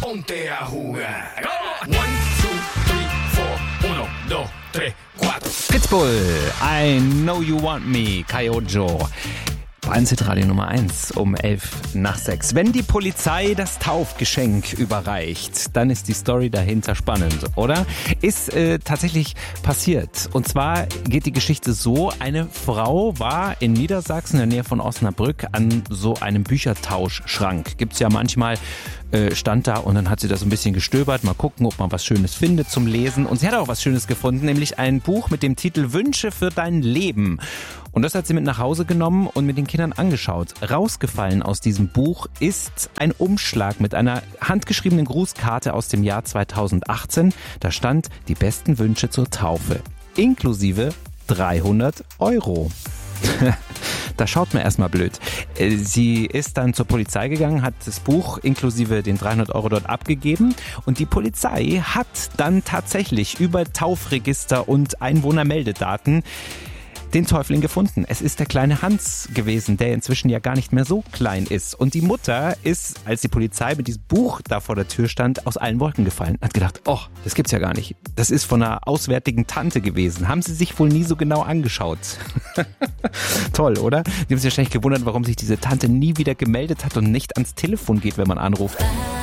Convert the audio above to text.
ponte a jugar. 1, 2, 3, 4, 1, 2, 3, 4. Pitbull, I Know You Want Me, Kayojo. Hitradio Nummer 1 um 5:11. Wenn die Polizei das Taufgeschenk überreicht, dann ist die Story dahinter spannend, oder? Ist tatsächlich passiert. Und zwar geht die Geschichte so: Eine Frau war in Niedersachsen in der Nähe von Osnabrück an so einem Büchertauschschrank. Gibt's ja manchmal, stand da und dann hat sie da so ein bisschen gestöbert, mal gucken, ob man was Schönes findet zum Lesen. Und sie hat auch was Schönes gefunden, nämlich ein Buch mit dem Titel Wünsche für dein Leben. Und das hat sie mit nach Hause genommen und mit den Kindern angeschaut. Rausgefallen aus diesem Buch ist ein Umschlag mit einer handgeschriebenen Grußkarte aus dem Jahr 2018. Da stand: die besten Wünsche zur Taufe, inklusive 300 €. Da schaut man erstmal blöd. Sie ist dann zur Polizei gegangen, hat das Buch inklusive den 300 € dort abgegeben und die Polizei hat dann tatsächlich über Taufregister und Einwohnermeldedaten den Täufling gefunden. Es ist der kleine Hans gewesen, der inzwischen ja gar nicht mehr so klein ist. Und die Mutter ist, als die Polizei mit diesem Buch da vor der Tür stand, aus allen Wolken gefallen. Hat gedacht, oh, das gibt's ja gar nicht. Das ist von einer auswärtigen Tante gewesen. Haben sie sich wohl nie so genau angeschaut. Toll, oder? Die haben sich wahrscheinlich gewundert, warum sich diese Tante nie wieder gemeldet hat und nicht ans Telefon geht, wenn man anruft.